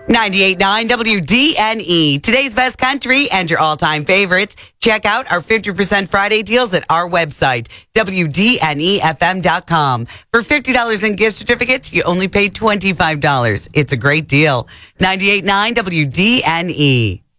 98.9 WDNE. Today's best country and your all-time favorites. Check out our 50% Friday deals at our website, WDNEFM.com. For $50 in gift certificates, you only pay $25. It's a great deal. 98.9 WDNE.